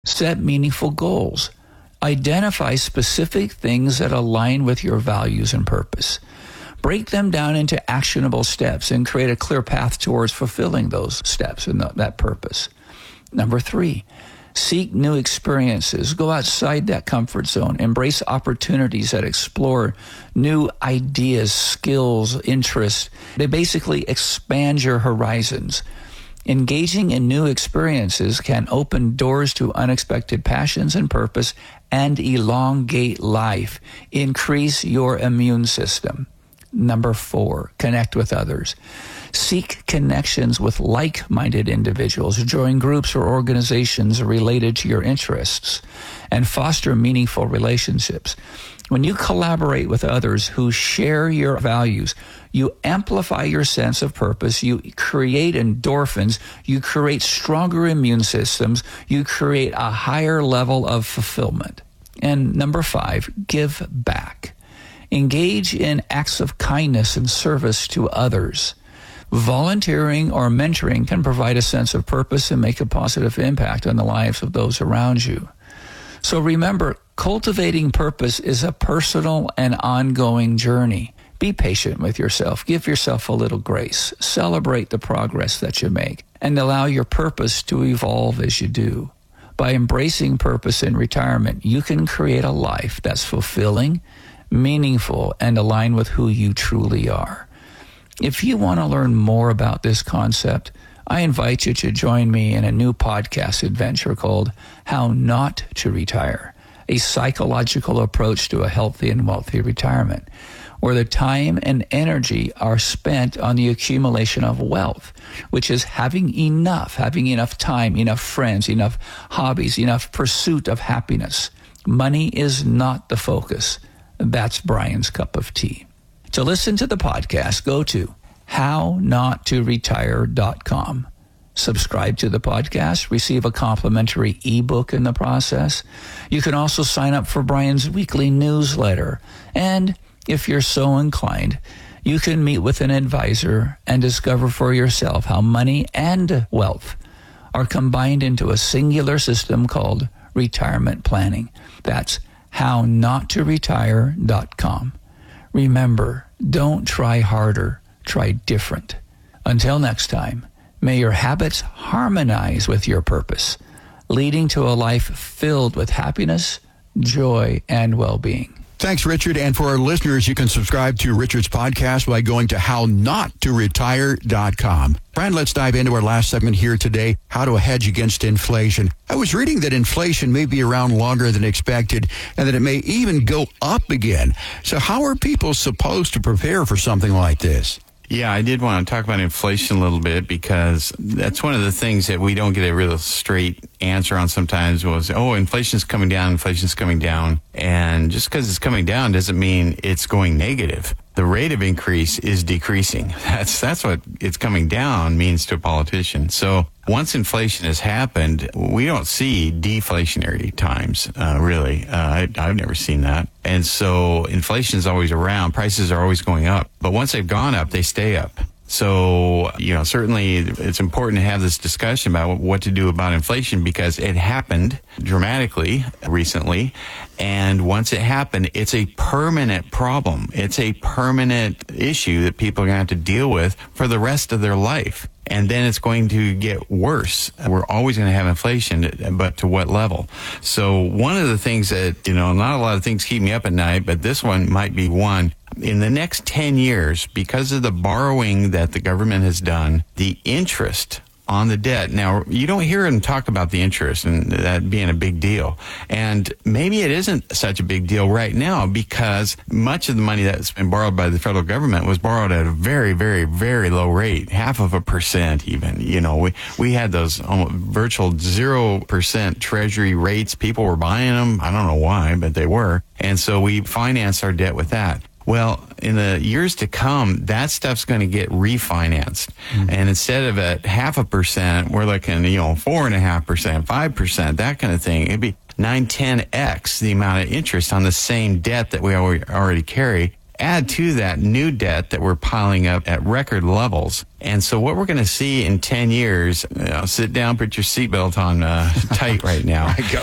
Set meaningful goals. Identify specific things that align with your values and purpose. Break them down into actionable steps and create a clear path towards fulfilling those steps and that purpose. Number 3, seek new experiences. Go outside that comfort zone. Embrace opportunities that explore new ideas, skills, interests. They basically expand your horizons. Engaging in new experiences can open doors to unexpected passions and purpose and elongate life. Increase your immune system. Number 4, connect with others. Seek connections with like-minded individuals. Join groups or organizations related to your interests and foster meaningful relationships. When you collaborate with others who share your values, you amplify your sense of purpose, you create endorphins, you create stronger immune systems, you create a higher level of fulfillment. And number 5, give back. Engage in acts of kindness and service to others. Volunteering or mentoring can provide a sense of purpose and make a positive impact on the lives of those around you. So remember, cultivating purpose is a personal and ongoing journey. Be patient with yourself. Give yourself a little grace. Celebrate the progress that you make and allow your purpose to evolve as you do. By embracing purpose in retirement, you can create a life that's fulfilling, meaningful, and aligned with who you truly are. If you want to learn more about this concept, I invite you to join me in a new podcast adventure called How Not to Retire, a psychological approach to a healthy and wealthy retirement, where the time and energy are spent on the accumulation of wealth, which is having enough time, enough friends, enough hobbies, enough pursuit of happiness. Money is not the focus. That's Brian's cup of tea. To listen to the podcast, go to hownottoretire.com. Subscribe to the podcast, receive a complimentary ebook in the process. You can also sign up for Brian's weekly newsletter. And if you're so inclined, you can meet with an advisor and discover for yourself how money and wealth are combined into a singular system called retirement planning. That's hownottoretire.com. Remember, don't try harder, try different. Until next time, may your habits harmonize with your purpose, leading to a life filled with happiness, joy, and well-being. Thanks, Richard. And for our listeners, you can subscribe to Richard's podcast by going to hownottoretire.com. Brian, let's dive into our last segment here today, how to hedge against inflation. I was reading that inflation may be around longer than expected and that it may even go up again. So how are people supposed to prepare for something like this? Yeah, I did want to talk about inflation a little bit because that's one of the things that we don't get a real straight answer on sometimes was, inflation's coming down. And just because it's coming down doesn't mean it's going negative. The rate of increase is decreasing. That's what it's coming down means to a politician. So once inflation has happened, we don't see deflationary times, really. I've never seen that. And so inflation is always around. Prices are always going up. But once they've gone up, they stay up. So, certainly it's important to have this discussion about what to do about inflation because it happened dramatically recently. And once it happened, it's a permanent problem. It's a permanent issue that people are going to have to deal with for the rest of their life. And then it's going to get worse. We're always going to have inflation, but to what level? So one of the things that, not a lot of things keep me up at night, but this one might be one. In the next 10 years, because of the borrowing that the government has done, the interest on the debt. Now, you don't hear them talk about the interest and that being a big deal. And maybe it isn't such a big deal right now because much of the money that's been borrowed by the federal government was borrowed at a very, very, very low rate, 0.5% even. We had those virtual 0% treasury rates. People were buying them. I don't know why, but they were. And so we financed our debt with that. Well, in the years to come, that stuff's going to get refinanced. Mm-hmm. And instead of at 0.5%, we're looking, 4.5%, 5%, that kind of thing. It'd be 9, 10x the amount of interest on the same debt that we already carry. Add to that new debt that we're piling up at record levels. And so what we're going to see in 10 years, sit down, put your seatbelt on tight right now.